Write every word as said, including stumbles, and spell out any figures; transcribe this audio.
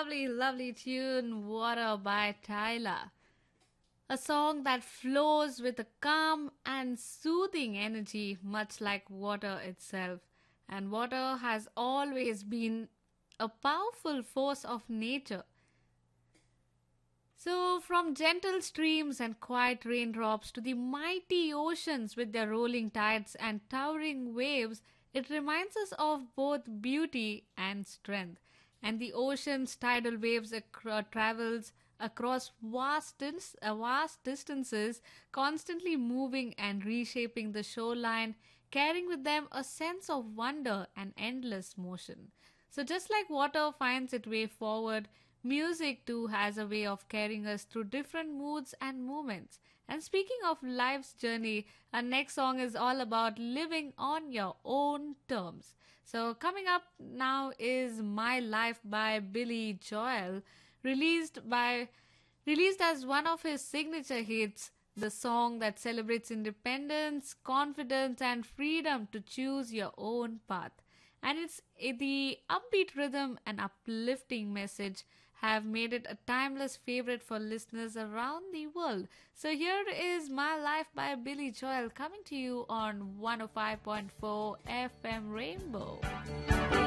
lovely, lovely tune, Water by Tyler. A song that flows with a calm and soothing energy, much like water itself. And water has always been a powerful force of nature. So, from gentle streams and quiet raindrops to the mighty oceans with their rolling tides and towering waves, it reminds us of both beauty and strength. And the ocean's tidal waves acro- travels across vast, dis- uh, vast distances, constantly moving and reshaping the shoreline, carrying with them a sense of wonder and endless motion. So, just like water finds its way forward, music too has a way of carrying us through different moods and moments. And speaking of life's journey, our next song is all about living on your own terms. So, coming up now is My Life by Billy Joel, released by released as one of his signature hits, the song that celebrates independence, confidence, and freedom to choose your own path. And it's eh, the upbeat rhythm and uplifting message have made it a timeless favorite for listeners around the world. So here is My Life by Billy Joel coming to you on one oh five point four F M Rainbow.